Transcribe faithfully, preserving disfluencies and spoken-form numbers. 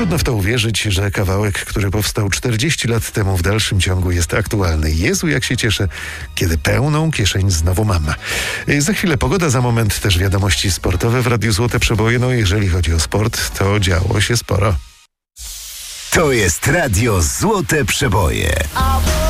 Trudno w to uwierzyć, że kawałek, który powstał czterdzieści lat temu, w dalszym ciągu jest aktualny. Jezu, jak się cieszę, kiedy pełną kieszeń znowu mam. Za chwilę pogoda, za moment też wiadomości sportowe w Radiu Złote Przeboje. No jeżeli chodzi o sport, to działo się sporo. To jest Radio Złote Przeboje.